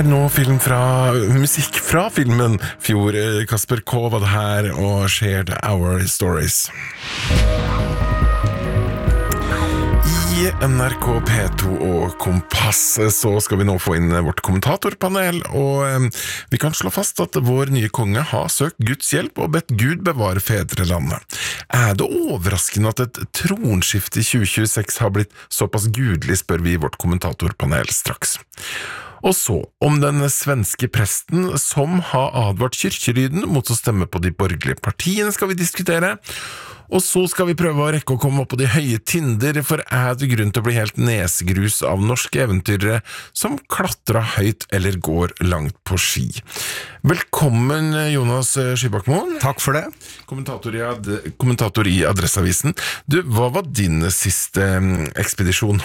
her nå musikk fra filmen Fjord. Kasper K var det her og Shared Our Stories. I NRK P2 og Kompass så skal vi nå få inn vårt kommentatorpanel, og vi kan slå fast at vår nye konge har søkt Guds hjelp og bedt Gud bevare fedrelandet. Det overraskende at et tronskifte i 2026 har blitt såpass gudelig, spør vi i vårt kommentatorpanel straks. Og så, om den svenske presten som har advart kirkelyden mot å stemme på de borgerlige partiene skal vi diskutere. Og så skal vi prøve å rekke å komme opp på de høye tinder, for det grunn til å bli helt nesegrus av norske eventyrere som klatrer høyt eller går langt på ski. Velkommen, Jonas Skybakmoen. Takk for det. Kommentator i Adresseavisen. Du, hva var din siste ekspedisjon?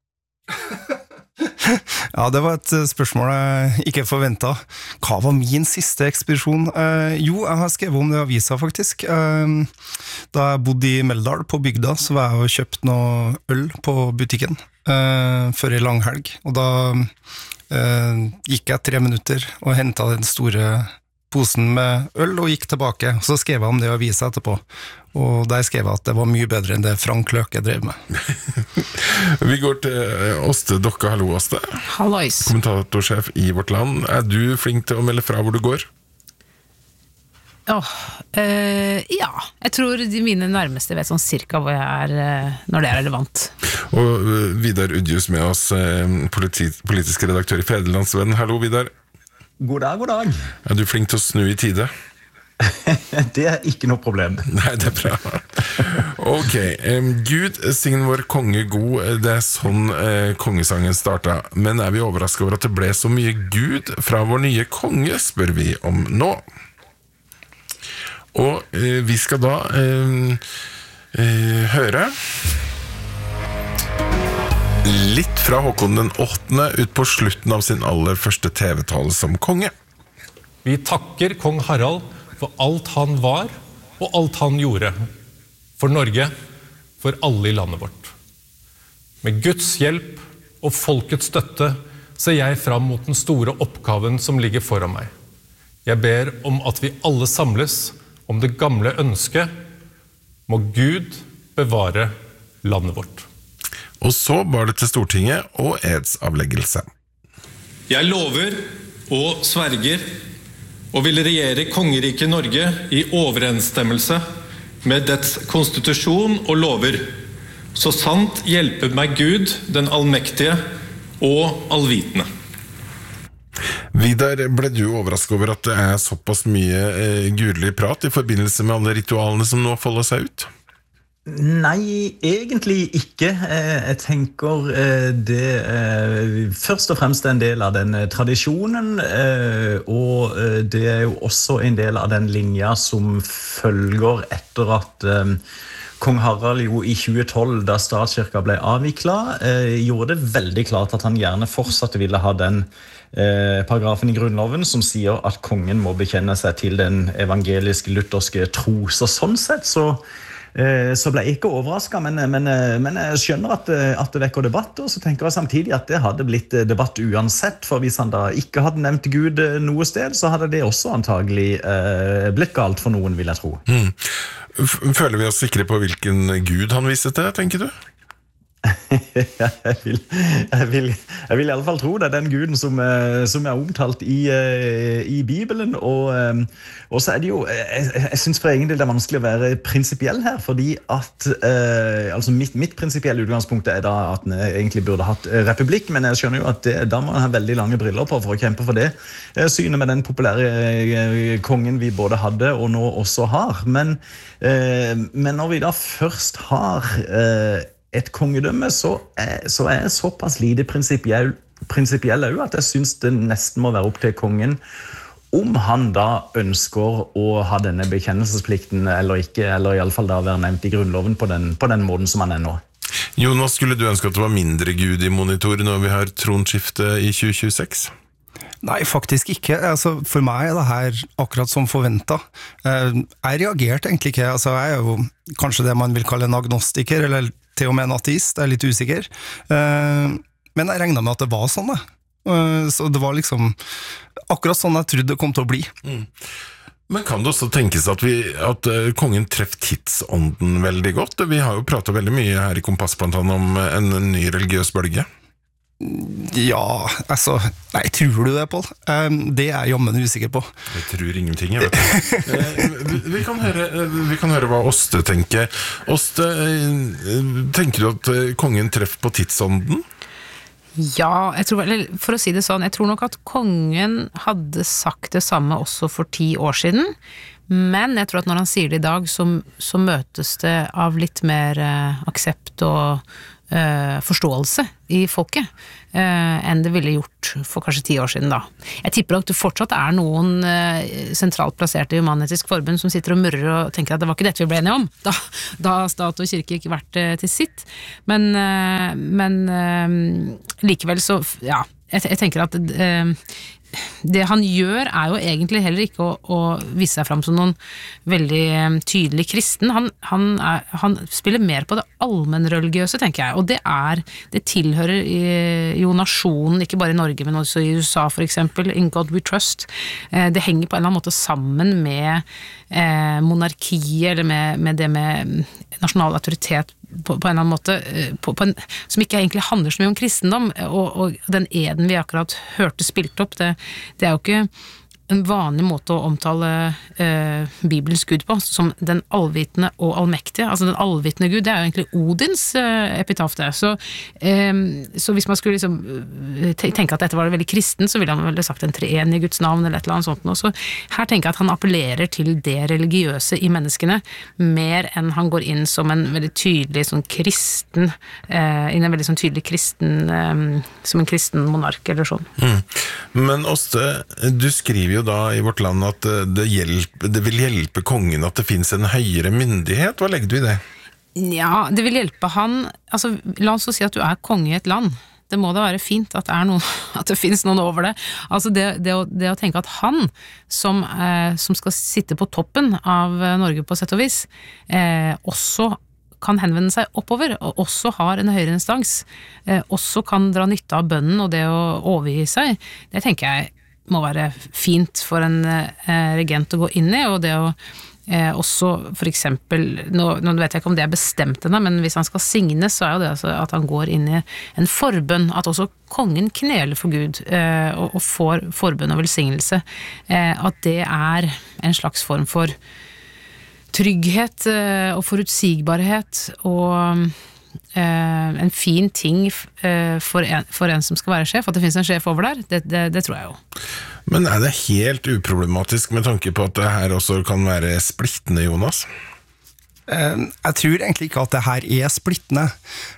Ja, det var et spørsmål jeg ikke forventet. Hva var min siste ekspedisjon? Jo, jeg har skrevet om det i avisa faktisk. Da jeg bodde i Meldal på bygda, så var jeg og kjøpt noe øl på butikken før en lang helg. Og da gikk jeg 3 minutter og hentet den store posen med øl og gikk tilbake. Så skrev jeg om det i avisa etterpå. Og der skrev jeg at det var mye bedre enn det Frank Løke drev med. Vi går til Åste Dokka. Hallo, Åste. Hallois. Kommentatorsjef i Vårt Land. Du flink til å melde fra hvor du går? Ja, jeg tror mine nærmeste vet sånn cirka hvor jeg når det relevant. Og Vidar Udjus med oss, politisk redaktør i Fedrelandsvennen. Hallo, Vidar. God dag. Du flink til å snu i tide? Det ikke noe problem. Nei, det bra. Ok, Gud sign vår konge god, det sånn kongesangen startet. Men vi overrasket over at det ble så mye Gud fra vår nye konge, spør vi om nå. Og vi skal da høre litt fra Håkon den 8. ut på slutten av sin aller første TV-tale som konge. Vi takker kong Harald for alt han var og alt han gjorde. For Norge, for alle i landet vårt. Med Guds hjelp og folkets støtte ser jeg fram mot den store oppgaven som ligger foran meg. Jeg ber om at vi alle samles om det gamle ønsket. Må Gud bevare landet vårt. Og så var det til Stortinget og edsavleggelse. Jeg lover og sverger og vil regjere kongeriket Norge i overensstemmelse med dets konstitusjon og lover, så sant hjelper meg Gud, den allmektige og allvitende. Vidar, ble du overrasket over at det såpass mye gudelig prat i forbindelse med alle ritualene som nå folder seg ut? Nei, egentlig ikke. Jeg tenker det først og fremst en del av den tradisjonen, og det jo også en del av den linja som følger etter at kong Harald jo i 2012, da statskirka ble avviklet, gjorde det veldig klart at han gjerne fortsatt ville ha den paragrafen i grunnloven som sier at kongen må bekjenne seg til den evangelisk-lutherske tro. Så sånn sett så ble jeg ikke overrasket, men jeg skjønner at det vekker debatt, og så tenker jeg samtidig at det hadde blitt debatt uansett, for hvis han da ikke hadde nevnt Gud noe sted, så hadde det også antagelig blitt galt for noen, vil jeg tro. Føler vi oss sikre på hvilken Gud han viste til, tenker du? Jeg vil I alle fall tro det den guden som omtalt i Bibelen, og så det jo, jeg synes for egen del det vanskelig å være prinsipiell her, fordi at altså mitt prinsipielle utgangspunkt da at den egentlig burde hatt republikk, men jeg skjønner jo at da må man ha veldig lange briller på for å kjempe for det synet med den populære kongen vi både hadde og nå også har, men når vi da først har et kongedømme, så jeg såpass lite prinsipiell at jeg synes det nesten må være opp til kongen om han da ønsker å ha denne bekjennelsesplikten eller ikke, eller i alle fall da være nevnt i grunnloven på den måten som han nå. Jonas, skulle du ønske at det var mindre Gud i monitor når vi har tronskifte i 2026? Nei, faktisk ikke. Altså, for meg det her akkurat som forventet. Jeg reagerte egentlig ikke. Altså, jeg jo kanskje det man vil kalle en agnostiker, eller til og med en ateist, jeg litt usikker. Men jeg regnet med at det var sånn. Så det var liksom akkurat sånn jeg trodde det kom til å bli. Men kan det også tenkes at kongen treffer tidsånden veldig godt? Vi har jo pratet veldig mye her i Kompass blant annet om en ny religiøs bølge. Ja, altså nei, tror du det, Pål? Det er jeg jammen usikker på. Jeg tror ingenting, jeg vet. Vi kan høre hva Åste tenker. Åste, tenker du at kongen treffer på tidsånden? Ja, for å si det sånn, jeg tror nok at kongen hadde sagt det samme også for 10 år siden, men jeg tror at når han sier det i dag, så møtes det av litt mer aksept og forståelse i folket enn det ville gjort for kanskje 10 år siden da. Jeg tipper at det fortsatt er noen sentralt plasserte i Human-Etisk Forbund som sitter og murrer og tenker at det var ikke dette vi ble enige om. Da har stat og kirke ikke vært til sitt. Men likevel så, ja, jeg tenker at det han gjør er jo egentlig heller ikke å vise seg frem som noen veldig tydelig kristen. Han spiller mer på det allmennreligiøse, tenker jeg, og det tilhører jo nasjonen, ikke bare i Norge, men også i USA for eksempel, In God We Trust. Det henger på en eller annen måte sammen med monarkiet, eller med det med nasjonal autoritet på en eller annen måte, som ikke egentlig handler så mye om kristendom, og den eden vi akkurat hørte spilt opp, det er jo ikke en vanlig måte å omtale Bibelens Gud på, som den allvitende og allmektige. Altså den allvitende Gud, det er jo egentlig Odins epitaf det. Så hvis man skulle liksom tenke at dette var veldig kristen, så ville han vel sagt en treen i Guds navn, eller et eller annet sånt. Og så her tenker jeg at han appellerer til det religiøse i menneskene, mer enn han går inn som en veldig tydelig sånn kristen, inn en veldig sånn tydelig kristen, som en kristen monark, eller sånn. Men Åste, du skriver jo da i Vårt Land at det vil hjelpe kongen at det finnes en høyere myndighet. Hva legger du i det? Ja, det vil hjelpe han, altså la oss si at du er konge i et land. Det må da være fint at det finnes noen over det. Altså det å tenke at han, som skal sitte på toppen av Norge på sett og vis, også kan henvende seg oppover, og også har en høyere instans, også kan dra nytte av bønnen og det å overgi seg, det tenker jeg må være fint for en regent å gå inn i, og det å også for eksempel, nå vet jeg ikke om det er bestemt ennå, men hvis han skal signes, så er jo det altså at han går inn i en forbønn, at også kongen kneler for Gud og får forbønn og velsignelse, at det er en slags form for trygghet og forutsigbarhet og en fin ting for en som skal være sjef, at det finnes en sjef over der, det tror jeg jo. Men er det helt uproblematisk med tanke på at det her også kan være splittende, Jonas? Jeg tror egentlig ikke at det her er splittende,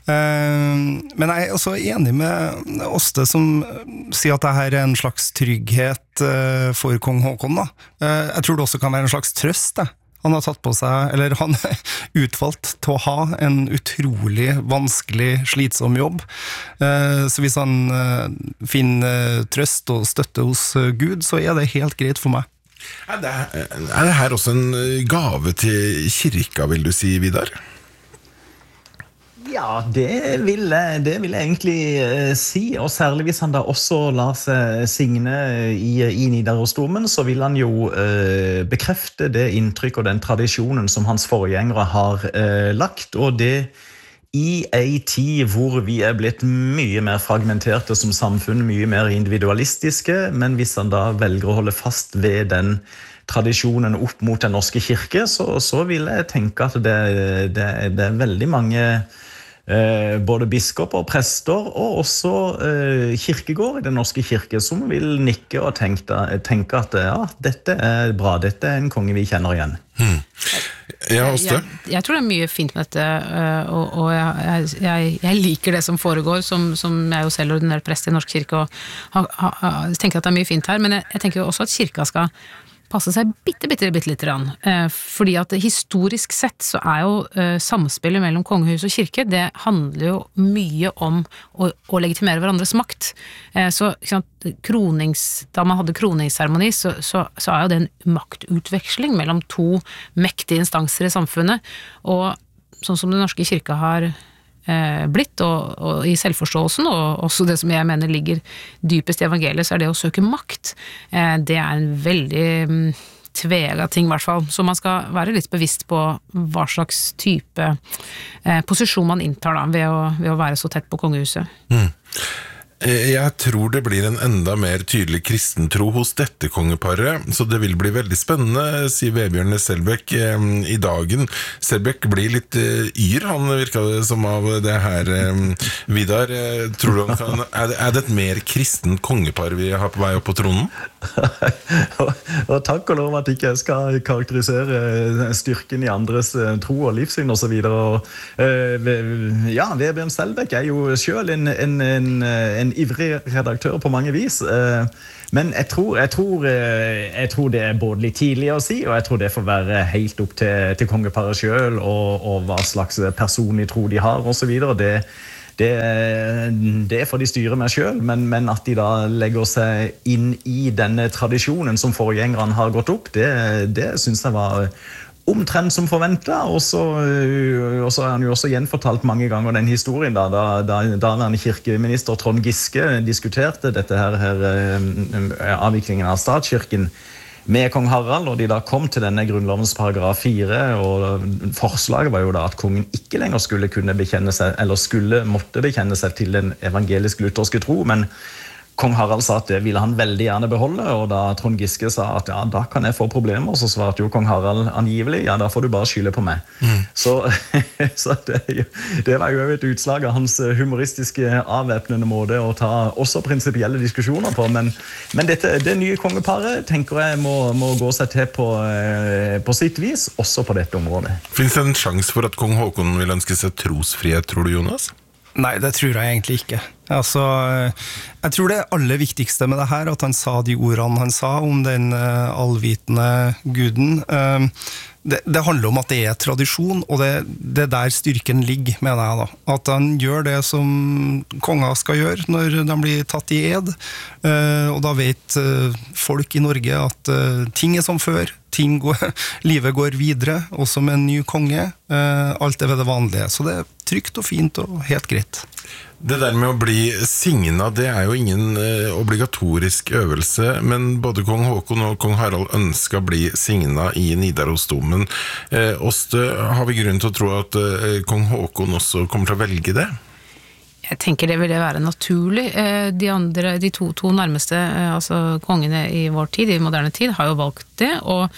men jeg er også enig med Åste som sier at det her er en slags trygghet for kong Håkon da. Jeg tror det også kan være en slags trøst da. Han har tatt på seg, eller han er utvalgt til å ha en utrolig vanskelig, slitsom jobb. Så hvis han finner trøst og støtte hos Gud, så er det helt greit for meg. Er det her også en gave til kirka, vil du si, Vidar? Ja, det vil jeg egentlig si, og særlig hvis han da også lar seg signe i Nidarosdomen, så vil han jo bekrefte det inntrykk og den tradisjonen som hans forgjengere har lagt, og det i en tid hvor vi er blitt mye mer fragmenterte som samfunn, mye mer individualistiske, men hvis han da velger å holde fast ved den tradisjonen opp mot den norske kirke, så vil jeg tenke at det er veldig mange både biskoper og prester og også kirkegård i den norske kirke som vil nikke og tenke at ja, dette er bra, dette er en konge vi kjenner igjen. Ja, Åste? Jeg tror det er mye fint med dette, og jeg liker det som foregår, som jeg jo selv ordinert prest i norsk kirke, og tenker at det er mye fint her, men jeg tenker jo også at kirka skal passe seg bitte litt grann, fordi at historisk sett så er jo samspillet mellom kongehus og kirke, det handler jo mye om å legitimere hverandres makt. Så da man hadde kroningsseremoni, så er jo det en maktutveksling mellom to mektige instanser i samfunnet, og sånn som den norske kirka har blitt, og i selvforståelsen, og også det som jeg mener ligger dypest i evangeliet, så det å søke makt. Det en veldig tvega ting i hvert fall, så man skal være litt bevisst på hva slags type posisjon man inntar da, ved å være så tett på kongehuset. Jeg tror det blir en enda mer tydelig kristentro hos dette kongeparet, så det vil bli veldig spennende, sier Vebjørn Selbekk i Dagen. Selbekk blir litt yr, han virket det som av det her. Vidar, tror du er det et mer kristent kongepar vi har på vei opp på tronen? Og takk og lov at ikke jeg skal karakterisere styrken i andres tro og livssyn og så videre. Ja, Vebjørn Selbekk jo selv en ivrig redaktør på mange vis, men jeg tror det både litt tidlig å si, og jeg tror det får være helt opp til kongeparet selv, og hva slags personlig tro de har og så videre. Det får de styre med selv, men at de da legger seg inn i denne tradisjonen som forgjengerne har gått opp, det synes jeg var omtrent som forventet, og så har han jo også gjenfortalt mange ganger den historien da den kirkeminister Trond Giske diskuterte dette her avviklingen av statskirken med kong Harald, og de da kom til denne grunnlovens paragraf 4, og forslaget var jo da at kongen ikke lenger skulle kunne bekjenne seg, eller skulle måtte bekjenne seg til den evangelisk-lutherske tro, men kong Harald sa at det ville han veldig gjerne beholde, og da Trond Giske sa at ja, da kan jeg få problemer, så svarte jo kong Harald angivelig, ja, da får du bare skylde på meg. Så det var jo et utslag av hans humoristiske avvæpnende måte å ta også prinsipielle diskusjoner på, men det nye kongeparet tenker jeg må gå seg til på sitt vis, også på dette området. Finnes det en sjans for at kong Håkon vil ønske seg trosfrihet, tror du, Jonas? Nei, det tror jeg egentlig ikke. Altså, jeg tror det aller viktigste med det her, at han sa de ordene han sa om den allvitende guden. Det handler om at det tradisjon, og det der styrken ligger, mener jeg da. At han gjør det som konger skal gjøre når de blir tatt i ed, og da vet folk i Norge at ting som før, livet går videre, også med en ny konge, alt ved det vanlige. Så det trygt og fint og helt greit. Det der med å bli signet, det jo ingen obligatorisk øvelse, men både kong Håkon og kong Harald ønsker å bli signet i Nidarosdomen. Åste, har vi grunn til å tro at kong Håkon også kommer til å velge det? Jeg tenker det ville være naturlig. De to nærmeste, altså kongene i vår tid, i moderne tid, har jo valgt det, og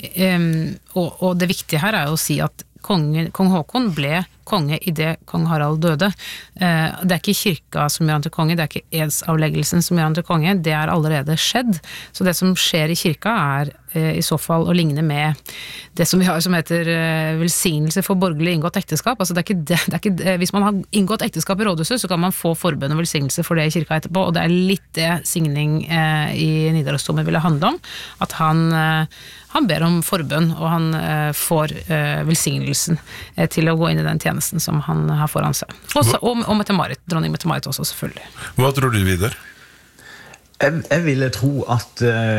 det viktige her jo å si at kong Håkon ble konge i det kong Harald døde. Det ikke kirka som gjør han til konge, det ikke edsavleggelsen som gjør han til konge, det allerede skjedd. Så det som skjer i kirka i så fall å ligne med det som vi har som heter velsignelse for borgerlig inngått ekteskap. Altså det ikke, hvis man har inngått ekteskap i rådhuset, så kan man få forbønn og velsignelse for det i kirka etterpå, og det litt det signing i Nidarosdomen ville handle om, at han ber om forbønn, og han får velsignelsen til å gå inn i den tjenesten som han har foran seg. Og Mette-Marit, dronning Mette-Marit også selvfølgelig. Hva tror du, Vidar? Jeg ville tro at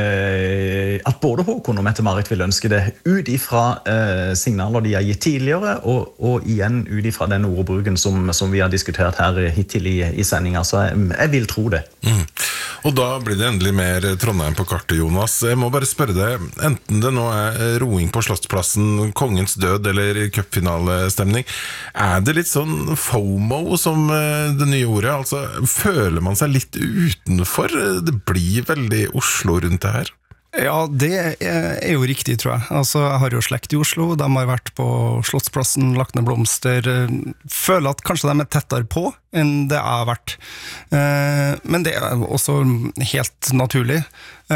både Håkon og Mette-Marit vil ønske det ut ifra signaler de har gitt tidligere, og igjen ut ifra den ordbruken som vi har diskutert her hittil i sendingen, så jeg vil tro det. Og da blir det endelig mer Trondheim på kartet, Jonas. Jeg må bare spørre deg, enten det nå roing på Slottsplassen, kongens død eller cupfinalestemning, det litt sånn FOMO som det nye ordet? Altså, føler man seg litt utenfor? Det blir veldig Oslo rundt det her. Ja, det jo riktig, tror jeg. Altså, jeg har jo slekt i Oslo, de har vært på Slottsplassen, lagt ned blomster, føler at kanskje de tettere på enn det jeg har vært. Men det også helt naturlig.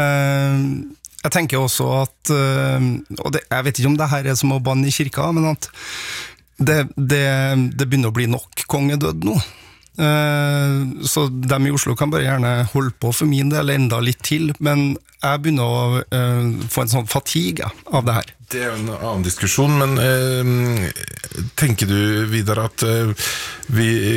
Jeg tenker også at, og jeg vet ikke om det her som å banne i kirka, men at det begynner å bli nok kongedød nå. Så de i Oslo kan bare gjerne holde på for min del enda litt til, men jeg begynner å få en sånn fatigue av det her. Det jo en annen diskusjon, men tenker du, Vidar, at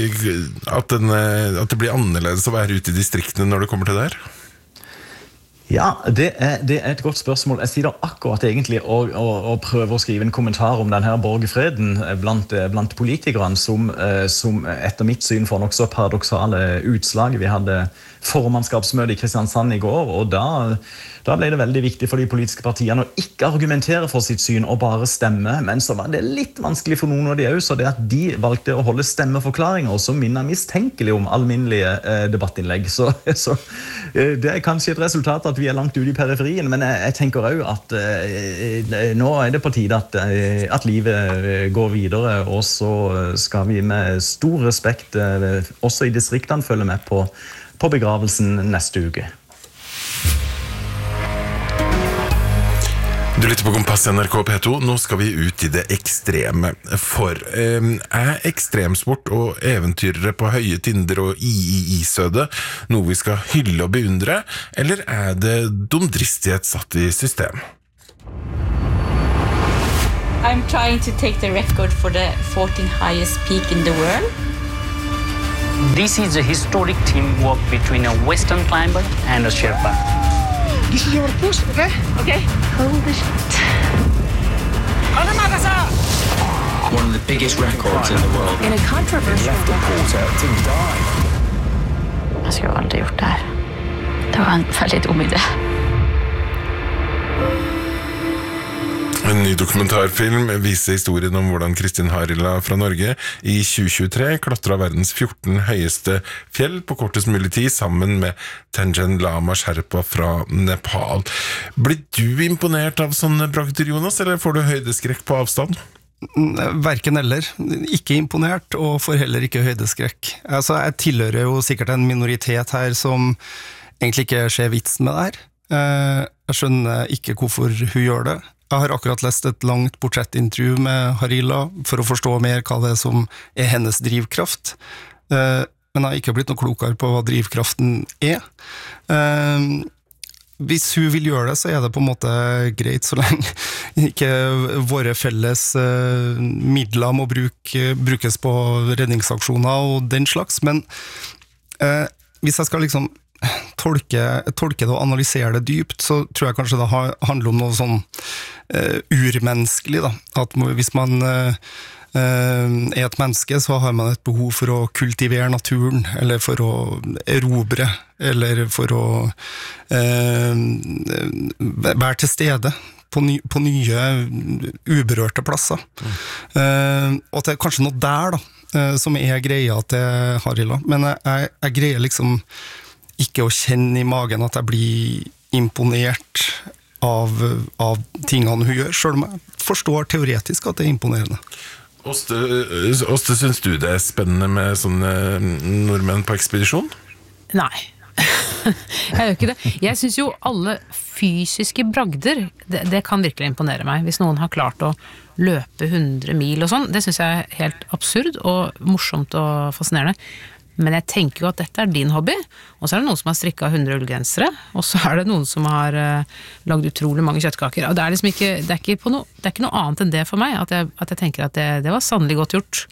det blir annerledes å være ute i distriktene når det kommer til det her? Ja, det er et godt spørsmål. Jeg sitter akkurat egentlig og prøver å skrive en kommentar om denne borgerfreden blant politikerne som etter mitt syn får nok så paradoksale utslag. Vi hadde formannskapsmøte i Kristiansand i går, og da ble det veldig viktig for de politiske partiene å ikke argumentere for sitt syn og bare stemme, men så var det litt vanskelig for noen av de også, så det at de valgte å holde stemmeforklaringer som minner mistenkelig om alminnelige debattinnlegg. Så det er kanskje et resultat at vi er langt ute i periferien, men jeg tenker også at nå er det på tide at livet går videre, og så skal vi med stor respekt også i distriktene følge med på begravelsen neste uke. Du lytter på Kompass NRK P2. Nå skal vi ut i det ekstreme. For ekstremsport og eventyrere på høye tinder og isøde noe vi skal hylle og beundre, eller det dumdristighet satt i system? I'm trying to take the record for the 14th highest peak in the world. This is a historic teamwork between a Western climber and a Sherpa. This is your post, okay? Okay. Hold the shit. One of the biggest records in the world. In a controversial Jag skulle aldrig gjort det här. Det var en väldigt dum idé. En ny dokumentarfilm viser historien om hvordan Kristin Harila fra Norge i 2023 klatret verdens 14 høyeste fjell på kortest mulig tid sammen med Tenzin Lama Sherpa fra Nepal. Blir du imponert av sånne bragder, Jonas, eller får du høydeskrekk på avstand? Verken eller. Ikke imponert, og får heller ikke høydeskrekk. Altså, jeg tilhører jo sikkert en minoritet her som egentlig ikke ser vitsen med det her. Jeg skjønner ikke hvorfor hun gjør det. Jeg har akkurat lest et langt portrettintervju med Harila for å forstå mer hva det er som er hennes drivkraft. Men jeg har ikke blitt noe klokere på hva drivkraften er. Hvis hun vil gjøre det, så er det på en måte greit, så lenge ikke våre felles midler må brukes på redningsaksjoner og den slags. Men hvis jeg skal liksom tolke det og analysere det dypt, så tror jeg kanskje det handler om noe sånn urmenneskelig, da. At hvis man er et menneske, så har man et behov for å kultivere naturen, eller for å erobre, eller for å være til stede på nye uberørte plasser. Og det er kanskje noe der da, som er greia til Harila, men jeg greier liksom ikke å kjenne i magen at jeg blir imponert av tingene hun gjør, selv om jeg forstår teoretisk at det er imponerende. Åste, synes du det er spennende med sånne nordmenn på ekspedisjon? Nei, jeg gjør ikke det. Jeg synes jo alle fysiske bragder, det kan virkelig imponere meg. Hvis noen har klart å løpe 100 mil og sånn, det synes jeg er helt absurd og morsomt og fascinerende. Men jeg tenker jo at dette er din hobby, og så er det noen som har strikket 100 ullgensere, og så er det noen som har lagd utrolig mange kjøttkaker, og det er liksom ikke, det er ikke noe annet enn det for meg, at jeg tenker at det var sannelig godt gjort.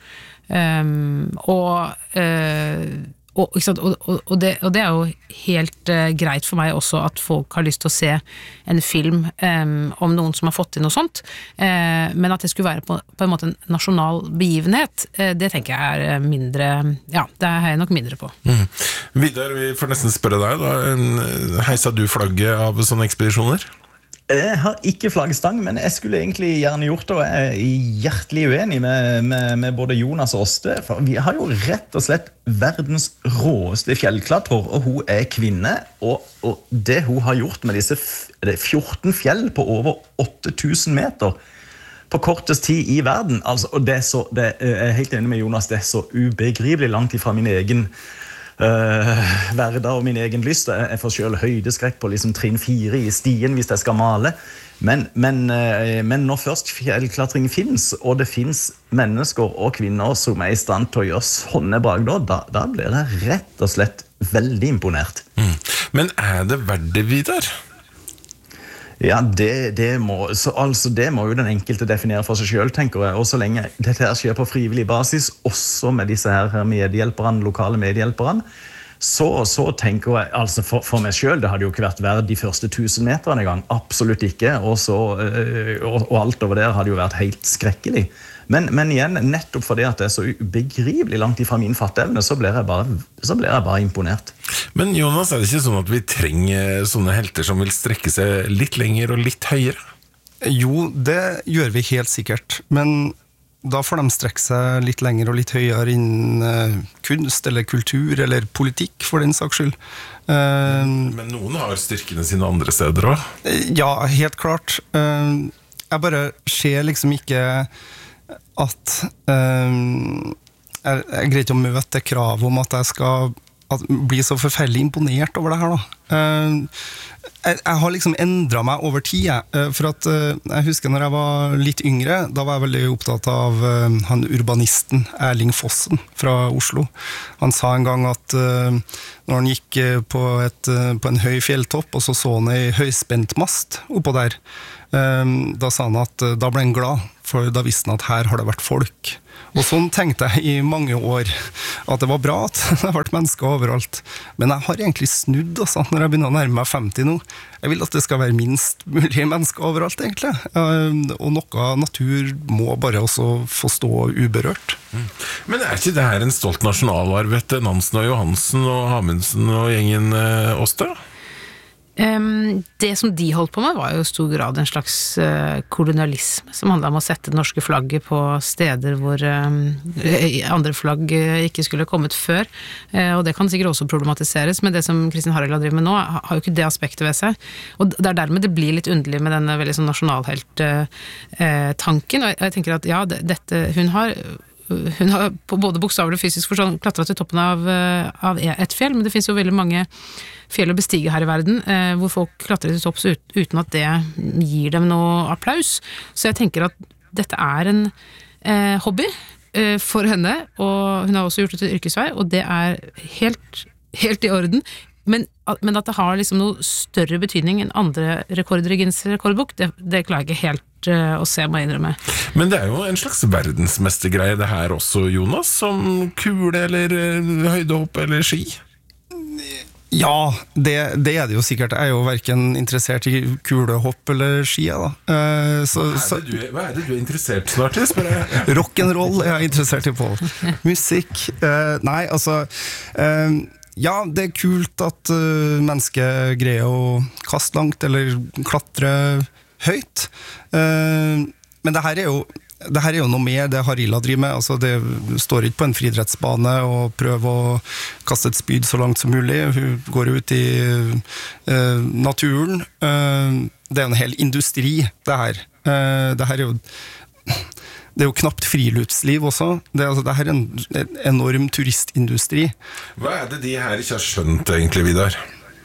Og det er jo helt greit for meg også at folk har lyst til å se en film om noen som har fått til noe sånt, men at det skulle være på en måte en nasjonal begivenhet, det tenker jeg er mindre, ja, det har jeg nok mindre på. Vidar, vi får nesten spørre deg da, heiser du flagget av sånne ekspedisjoner? Jeg har ikke flaggstang, men jeg skulle egentlig gjerne gjort det, og jeg er hjertelig uenig med både Jonas og Åste, for vi har jo rett og slett verdens råeste fjellklatrer, og hun er kvinne, og det hun har gjort med disse 14 fjell på over 8000 meter på kortest tid i verden, altså, og jeg er helt enig med Jonas, det er så ubegripelig langt ifra min egen hverdag og min egen lyst. Jeg får selv høydeskrekk på liksom trinn 4 i stien hvis jeg skal male. Men når først fjellklatring finnes, og det finnes mennesker og kvinner som er i stand til å gjøre sånne bragder, da blir jeg rett og slett veldig imponert. Men er det verdt det, Vidar? Ja, det må jo den enkelte definere for seg selv, tenker jeg. Og så lenge dette her skjer på frivillig basis, også med disse her medhjelperne, lokale medhjelperne, så tenker jeg, altså for meg selv, det hadde jo ikke vært verdt de første 1000 meterne i gang, absolutt ikke, og alt over der hadde jo vært helt skrekkelig. Men igjen, nettopp fordi at det så ubegripelig langt ifra min fatteevne, så blir jeg bare imponert. Men Jonas, det ikke sånn at vi trenger sånne helter som vil strekke seg litt lenger og litt høyere? Jo, det gjør vi helt sikkert, men da får de strekke seg litt lenger og litt høyere innen kunst eller kultur eller politikk for den saks skyld. Men noen har styrkene sine andre steder også? Ja, helt klart. Jeg bare ser liksom ikke at jeg greier ikke å møte det kravet om at jeg skal bli så forferdelig imponert over det her da. Jeg har liksom endret meg over tid, for at jeg husker når jeg var litt yngre, da var jeg veldig opptatt av han urbanisten Erling Fossen fra Oslo. Han sa en gang at når han gikk på en høy fjelltopp, og så han en høyspentmast oppå der, da sa han at da ble han glad, for da visste han at her har det vært folk. Og sånn tenkte jeg i mange år, at det var bra at det har vært mennesker overalt. Men jeg har egentlig snudd, altså, når jeg begynner å nærme meg 50 nå. Jeg vil at det skal være minst mulig mennesker overalt, egentlig. Og noe natur må bare også få stå uberørt. Men ikke det her en stolt nasjonalarv etter Nansen og Johansen og Amundsen og gjengen Åste? Det som de holdt på med var jo i stor grad en slags kolonialisme som handlet om å sette det norske flagget på steder hvor andre flagg ikke skulle kommet før, og det kan sikkert også problematiseres, men det som Kristin Harald har drevet med nå har jo ikke det aspektet ved seg, og det dermed det blir litt underlig med denne veldig sånn nasjonalhelt-tanken, og jeg tenker at ja, hun har på både bokstavelig og fysisk forstand klatret til toppen av et fjell, men det finnes jo veldig mange fjell å bestige her i verden, hvor folk klatrer til topps uten at det gir dem noe applaus. Så jeg tenker at dette er en hobby for henne, og hun har også gjort det til yrkesvei, og det er helt i orden. Men at det har liksom noe større betydning enn andre rekorder i Guinness rekordbok, det klarer jeg ikke helt å se meg innrømme. Men det er jo en slags verdensmestergreie det her også, Jonas, som kule eller høydehopp eller ski? Ja, det er det jo sikkert. Jeg er jo hverken interessert i kulehopp eller ski, da. Hva er det du er interessert snart i, spør jeg? Rock'n'roll er jeg interessert i, Paul. Musikk. Nei, altså... ja, det er kult at mennesker greier å kaste langt eller klatre høyt. Men det her er jo noe mer det Harila driver med. Altså, det står ikke på en friidrettsbane og prøver å kaste et spyd så langt som mulig. Hun går ut i naturen. Det er en hel industri, det her. Det her er jo knapt friluftsliv også. Det her er en enorm turistindustri. Hva er det de her ikke har skjønt egentlig, Vidar?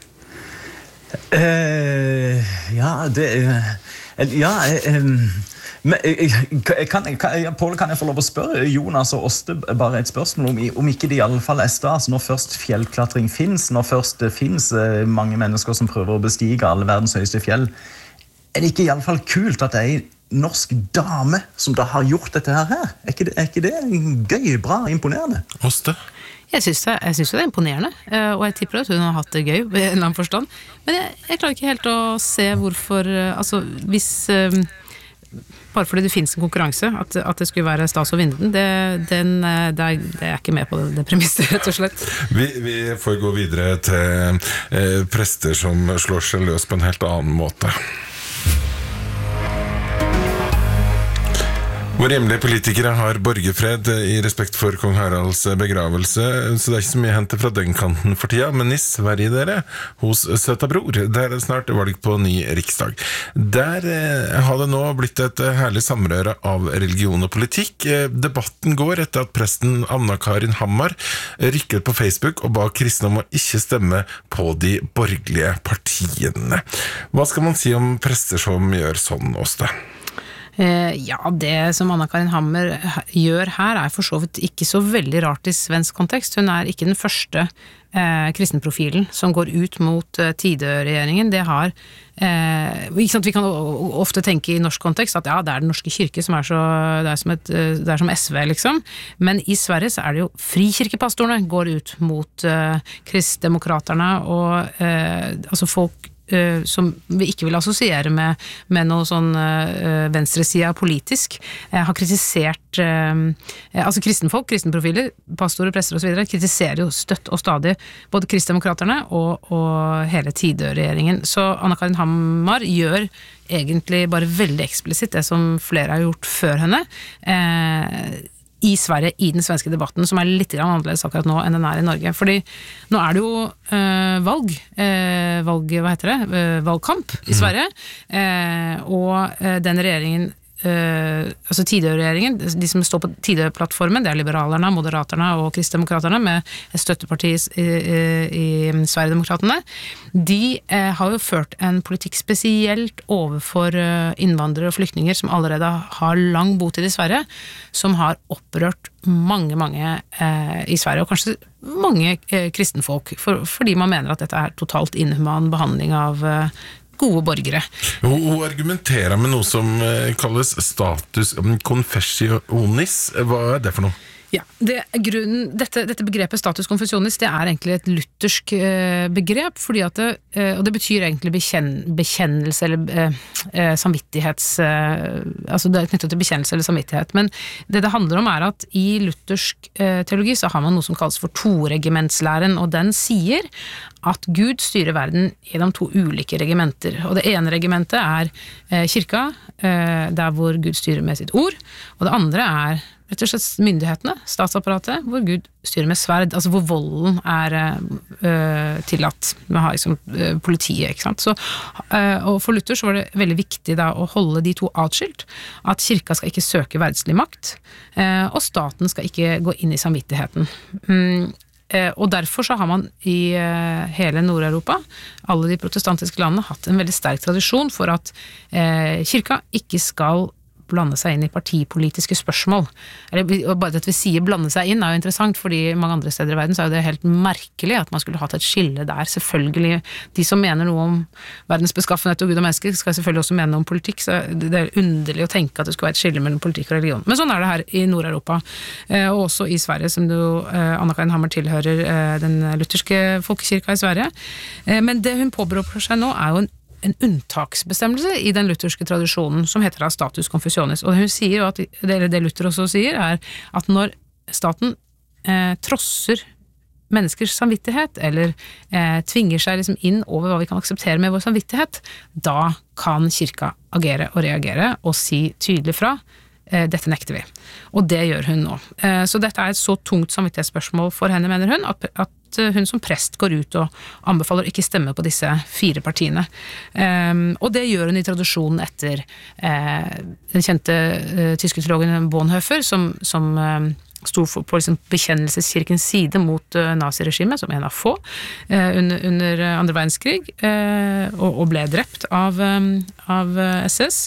Paul, kan jeg få lov å spørre Jonas og Åste bare et spørsmål om ikke det i alle fall er stas når først fjellklatring finnes, når først det finnes mange mennesker som prøver å bestige alle verdens høyeste fjell, er det ikke i alle fall kult at det er en norsk dame som da har gjort dette her? Er ikke det gøy, bra, imponerende? Åste? Jeg synes det er imponerende, og jeg tipper at hun har hatt det gøy i en eller annen forstand, men jeg klarer ikke helt å se hvorfor, altså hvis bare fordi det finnes en konkurranse, at det skulle være stas å vinne den, det er ikke med på det premisset, rett og slett. Vi får gå videre til prester som slår seg løs på en helt annen måte. Våre hjemlige politikere har borgerfred i respekt for kong Haralds begravelse, så det er ikke så mye hentet fra den kanten for tida, men i Sverige dere, hos Søta Bror, der er det snart valg på ny riksdag. Der har det nå blitt et herlig samrøre av religion og politikk. Debatten går etter at presten Anna-Karin Hammar rykket på Facebook og ba kristne om å ikke stemme på de borgerlige partiene. Hva skal man si om prester som gjør sånn, Åste? Ja, det som Anna-Karin Hammer gjør her for så vidt ikke så veldig rart i svensk kontekst. Hun ikke den første kristenprofilen som går ut mot Tidø-regjeringen. Det har ikke sant, vi kan ofte tenke i norsk kontekst at ja, det den norske kirke som så, det som SV liksom, men i Sverige så det jo frikirkepastorene går ut mot kristdemokraterne og altså folk som vi ikke vil assosiere med noe sånn venstresida politisk, har kritisert altså kristenfolk, kristenprofiler, pastorer, prester og så videre, kritiserer jo støtt og stadig både kristdemokraterne og hele Tidø-regjeringen. Så Anna-Karin Hammer gjør egentlig bare veldig eksplisitt det som flere har gjort før henne, i Sverige, i den svenske debatten, som litt annerledes akkurat nå enn den i Norge. Fordi nå det jo valgkamp i Sverige, og den regjeringen, altså Tidø-regjeringen, de som står på Tidø-plattformen, det Liberalerna, Moderaterna og Kristdemokraterne med støtteparti i Sverigedemokraterne, de har jo ført en politikk spesielt overfor innvandrere og flyktninger som allerede har lang botid i Sverige, som har opprørt mange i Sverige, og kanskje mange kristenfolk, fordi man mener at dette totalt inhuman behandling av gode borgere. Hun argumenterer med noe som kalles status confessionis. Hva det for noe? Ja, dette begrepet status confessionis, det egentlig et luthersk begrep, fordi at og det betyr egentlig bekjennelse eller samvittighets, altså det knyttet til bekjennelse eller samvittighet, men det handler om at i luthersk teologi så har man noe som kalles for toregimentslæren, og den sier at Gud styrer verden gjennom to ulike regimenter, og det ene regimentet kirka, der hvor Gud styrer med sitt ord, og det andre rett og slett myndighetene, statsapparatet, hvor Gud styrer med sverd, altså hvor volden tillatt. Man har liksom politiet, ikke sant? Så, og for Luther så var det veldig viktig da å holde de to atskilt, at kirka skal ikke søke verdslig makt, og staten skal ikke gå inn i samvittigheten. Og derfor så har man i hele Nord-Europa, alle de protestantiske landene, hatt en veldig sterk tradisjon for at kirka ikke skal blande seg inn i partipolitiske spørsmål. Bare at vi sier blande seg inn jo interessant, fordi mange andre steder i verden så det helt merkelig at man skulle hatt et skille der. Selvfølgelig, de som mener noe om verdens beskaffenhet og Gud og mennesker, skal selvfølgelig også mene noe om politikk, så det underlig å tenke at det skulle være et skille mellom politikk og religion. Men sånn det her i Nord-Europa, og også i Sverige, som Anna-Karin Hammer tilhører den lutherske folkekirka i Sverige. Men det hun påberoper seg nå jo en unntaksbestemmelse i den lutherske tradisjonen som heter status confessionis, og hun sier jo at, det Luther også sier, at når staten trosser menneskers samvittighet, eller tvinger seg liksom inn over hva vi kan akseptere med vår samvittighet, da kan kirka agere og reagere og si tydelig fra, dette nekter vi. Og det gjør hun nå. Så dette et så tungt samvittighetsspørsmål for henne, mener hun, at hun som prest går ut og anbefaler ikke stemme på disse 4 partiene. Og det gjør hun i tradisjonen etter den kjente tyske teologen Bonhoeffer, som stod på liksom bekjennelseskirkens side mot naziregimet, som en av få, under andre verdenskrig, og ble drept av SS,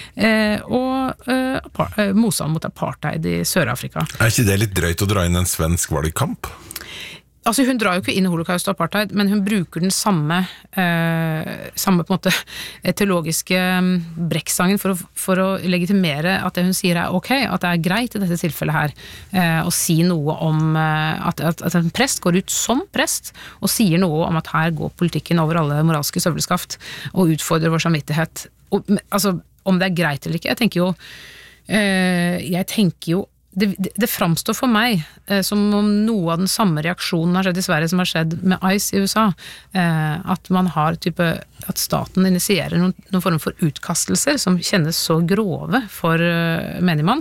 og motstand mot apartheid i Sør-Afrika. Ikke det litt drøyt å dra inn en svensk valgkamp? Altså hun drar jo ikke inn i holocaust og apartheid, men hun bruker den samme på en måte teologiske brekksangen for å legitimere at det hun sier ok, at det greit i dette tilfellet her å si noe om at en prest går ut som prest og sier noe om at her går politikken over alle moralske søvleskaft og utfordrer vår samvittighet. Altså, om det greit eller ikke, jeg tenker jo det framstår for meg som om noe av den samme reaksjonen har skjedd i Sverige som har skjedd med ICE i USA, at man har at staten initierer noen form for utkastelser som kjennes så grove for menigmann,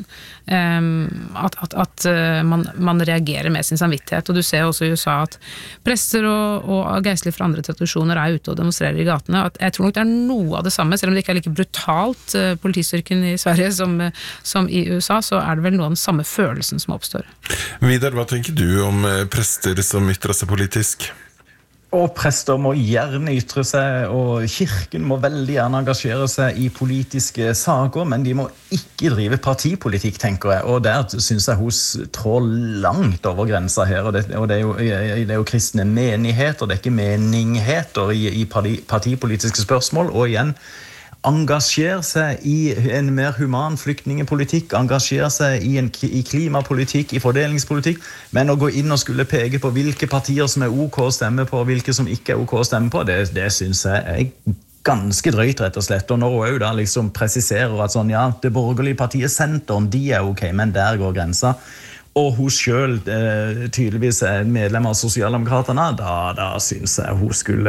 at man reagerer med sin samvittighet. Og du ser også i USA at prester og geistlige fra andre tradisjoner ute og demonstrerer i gatene. At jeg tror nok det noe av det samme, selv om det ikke like brutalt politistyrken i Sverige som i USA, så det vel noe av den samme følelsen som oppstår. Vidar, hva tenker du om prester som ytrer seg politisk? Og prester må gjerne ytre seg, og kirken må veldig gjerne engasjere seg i politiske saker, men de må ikke drive partipolitikk, tenker jeg. Og der synes jeg hos trår langt over grensa her, og det er jo kristne menigheter, det er ikke meningheter i partipolitiske spørsmål, og igjen, engasjere seg i en mer human flyktningepolitikk, engasjere seg i klimapolitikk, i fordelingspolitikk, men å gå inn og skulle peke på hvilke partier som ok å stemme på, og hvilke som ikke ok å stemme på, det synes jeg er ganske drøyt, rett og slett. Og når hun da liksom presiserer at sånn, ja, det borgerlige partiet Senteren, de er ok, men der går grensa. Og hun selv tydeligvis er medlem av Sosialdemokraterne, da synes jeg hun skulle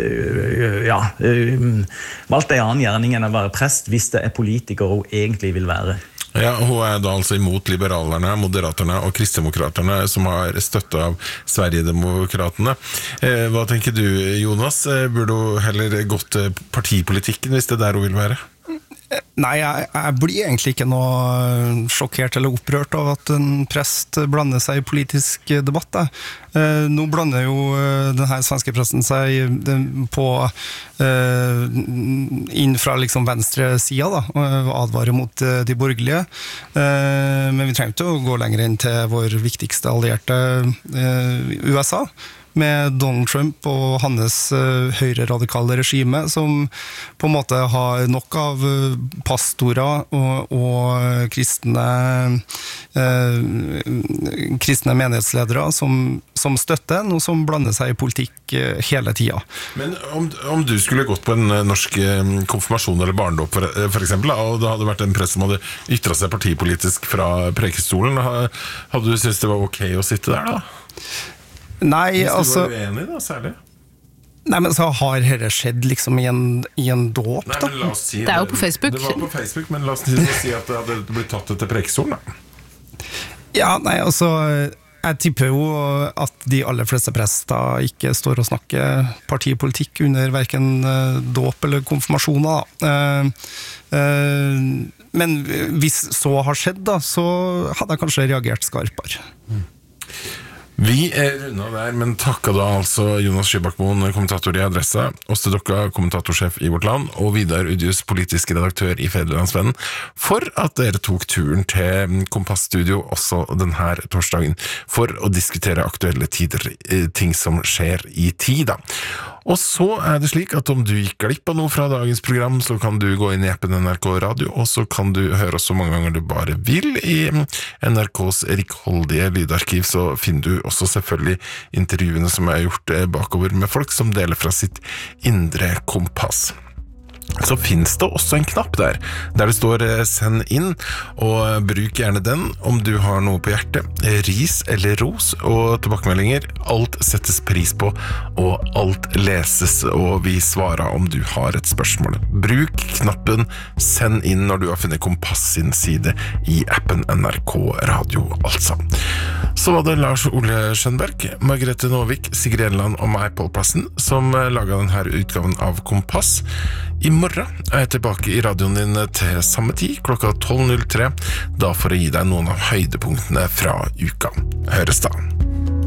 valgt en annen gjerning enn å være prest hvis det er politiker hun egentlig vil være. Ja, hun er da altså imot liberalerne, moderaterna og kristdemokraterne som har støtte av Sverigedemokraterne. Hva tenker du, Jonas? Burde hun heller gått til partipolitikken hvis det er der hun vil være? Nei, jeg blir egentlig ikke noe sjokkert eller opprørt av at en prest blander seg i politisk debatt. Nå blander jo denne svenske presten seg på inn fra liksom venstre sida og advarer mot de borgerlige. Men vi trenger ikke å gå lenger inn til vår viktigste allierte USA, med Donald Trump og hans høyreradikale regime, som på en måte har nok av pastorer og kristne menighetsledere som støtter noe som blander seg i politikk hele tiden. Men om du skulle gått på en norsk konfirmasjon eller barndåp for eksempel, og det hadde vært en prest som hadde ytret seg partipolitisk fra prekestolen, hadde du syntes det var ok å sitte der da? Nei, altså... Hvis du var uenig da, særlig? Nei, men så har dette skjedd liksom i en dåp, da? Nei, men la oss si det er jo på Facebook. Det var på Facebook, men la oss si at det hadde blitt tatt etter prekestolen, da. Ja, nei, altså... Jeg tipper jo at de aller fleste prester ikke står og snakker partipolitikk under hverken dåp eller konfirmasjoner, da. Men hvis så har skjedd, da, så hadde jeg kanskje reagert skarpere. Vi rundet der, men takket da altså Jonas Skybakmoen, kommentator i Adressa, Åste Dokka, kommentatorsjef i Vårt Land, og Vidar Udjus, politisk redaktør i Federlandsvennen, for at dere tok turen til Kompass-studio også denne torsdagen, for å diskutere aktuelle tider, ting som skjer i tid da. Og så det slik at om du gikk glipp av noe fra dagens program, så kan du gå inn i appen NRK Radio, og så kan du høre oss så mange ganger du bare vil i NRKs rikholdige lydarkiv, så finner du også selvfølgelig intervjuene som gjort bakover med folk som deler fra sitt indre kompass. Så finnes det også en knapp der det står send inn, og bruk gjerne den om du har noe på hjertet, ris eller ros og tilbakemeldinger. Alt settes pris på, og alt leses, og vi svarer om du har et spørsmål. Bruk knappen send inn når du har funnet Kompass sin side i appen NRK Radio, altså. Så var det Lars Ole Skjønberg, Margrethe Nåvik, Sigrid Enland og meg, Pål Plassen, som laget denne utgaven av Kompass. I morgen jeg tilbake i radioen din til samme tid, klokka 12.03, da for å gi deg noen av høydepunktene fra uka. Høres da!